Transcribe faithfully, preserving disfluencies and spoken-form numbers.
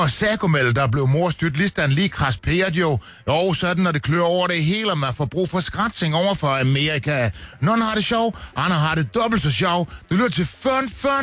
Og Sagomel, der blev morstyrt, listan lige krasperet jo. Jo, sådan når det klør over det hele, og man får brug for skratsing over for Amerika. Nogen har det sjov, andre har det dobbelt så sjov. Det lyder til fun, fun.